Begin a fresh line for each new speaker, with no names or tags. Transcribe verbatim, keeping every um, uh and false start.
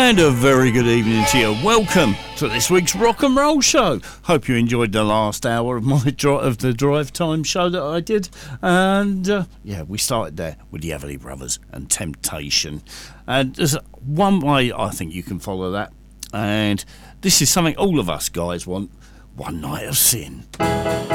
And a very good evening to you. Welcome to this week's Rock and Roll Show. Hope you enjoyed the last hour of my dri- of the drive time show that I did. And uh, yeah, we started there with the Everly Brothers and Temptation. And there's one way I think you can follow that. And this is something all of us guys want. One Night of Sin.